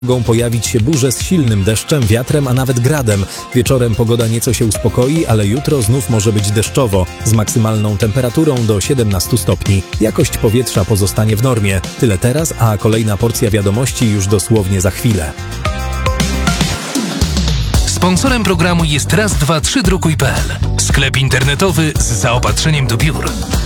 Mogą pojawić się burze z silnym deszczem, wiatrem, a nawet gradem. Wieczorem pogoda nieco się uspokoi, ale jutro znów może być deszczowo, z maksymalną temperaturą do 17 stopni. Jakość powietrza pozostanie w normie. Tyle teraz, a kolejna porcja wiadomości już dosłownie za chwilę. Sponsorem programu jest raz232.pl. Sklep internetowy z zaopatrzeniem do biur.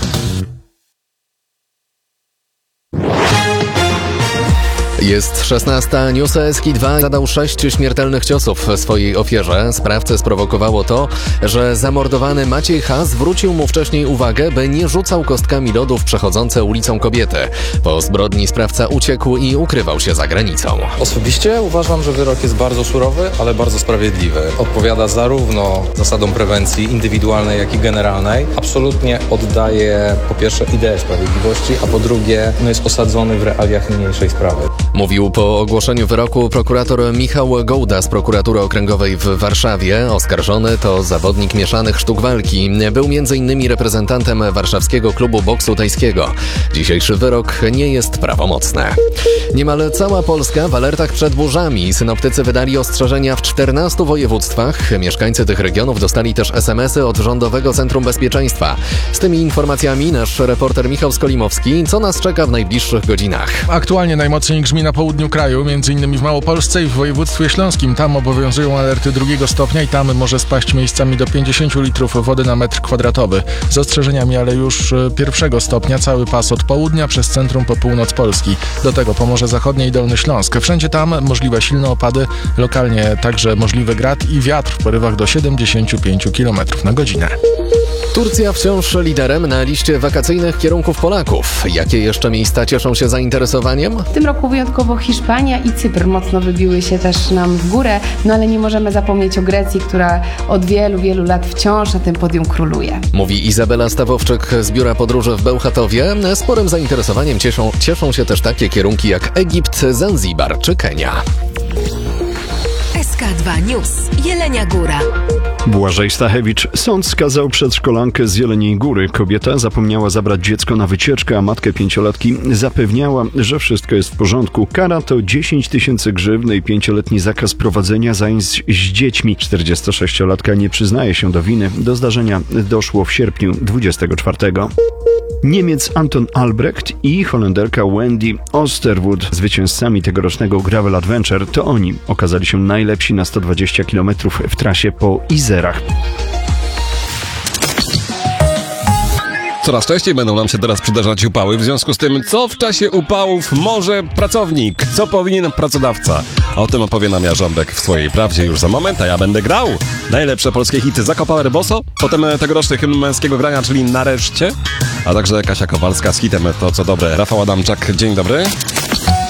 Jest 16. News ESKI 2 zadał 6 śmiertelnych ciosów swojej ofierze. Sprawcę sprowokowało to, że zamordowany Maciej H. zwrócił mu wcześniej uwagę, by nie rzucał kostkami lodu w przechodzące ulicą kobiety. Po zbrodni sprawca uciekł i ukrywał się za granicą. Osobiście uważam, że wyrok jest bardzo surowy, ale bardzo sprawiedliwy. Odpowiada zarówno zasadom prewencji indywidualnej, jak i generalnej. Absolutnie oddaje po pierwsze ideę sprawiedliwości, a po drugie jest osadzony w realiach niniejszej sprawy. Mówił po ogłoszeniu wyroku prokurator Michał Gołda z Prokuratury Okręgowej w Warszawie. Oskarżony to zawodnik mieszanych sztuk walki. Był m.in. reprezentantem warszawskiego klubu boksu tajskiego. Dzisiejszy wyrok nie jest prawomocny. Niemal cała Polska w alertach przed burzami. Synoptycy wydali ostrzeżenia w 14 województwach. Mieszkańcy tych regionów dostali też SMS-y od Rządowego Centrum Bezpieczeństwa. Z tymi informacjami nasz reporter Michał Skolimowski. Co nas czeka w najbliższych godzinach? Aktualnie najmocniej grzmi na południu kraju, m.in. w Małopolsce i w województwie śląskim. Tam obowiązują alerty 2 stopnia i tam może spaść miejscami do 50 litrów wody na metr kwadratowy. Z ostrzeżeniami, ale już 1 stopnia cały pas od południa przez centrum po północ Polski. Do tego Pomorze Zachodnie i Dolny Śląsk. Wszędzie tam możliwe silne opady, lokalnie także możliwy grad i wiatr w porywach do 75 km na godzinę. Turcja wciąż liderem na liście wakacyjnych kierunków Polaków. Jakie jeszcze miejsca cieszą się zainteresowaniem? W tym roku wyjątkowo Hiszpania i Cypr mocno wybiły się też nam w górę, no ale nie możemy zapomnieć o Grecji, która od wielu lat wciąż na tym podium króluje. Mówi Izabela Stawowczyk z Biura Podróży w Bełchatowie. Sporym zainteresowaniem cieszą się też takie kierunki jak Egipt, Zanzibar czy Kenia. SK2 News. Jelenia Góra. Błażej Stachewicz. Sąd skazał przedszkolankę z Jeleniej Góry. Kobieta zapomniała zabrać dziecko na wycieczkę, a matkę 5-latki zapewniała, że wszystko jest w porządku. Kara to 10 000 grzywny i 5-letni zakaz prowadzenia zajęć z dziećmi. 46-latka nie przyznaje się do winy. Do zdarzenia doszło w sierpniu 24. Niemiec Anton Albrecht i Holenderka Wendy Osterwood, zwycięzcami tegorocznego Gravel Adventure, to oni okazali się najlepsi na 120 km w trasie po Izerach. Coraz częściej będą nam się teraz przydarzać upały, w związku z tym, co w czasie upałów może pracownik, co powinien pracodawca. O tym opowie nam Jarząbek w swojej prawdzie już za moment, a ja będę grał najlepsze polskie hity Zakopower Boso, potem tegoroczny hymn męskiego grania, czyli Nareszcie, a także Kasia Kowalska z hitem To co dobre. Rafał Adamczak, dzień dobry.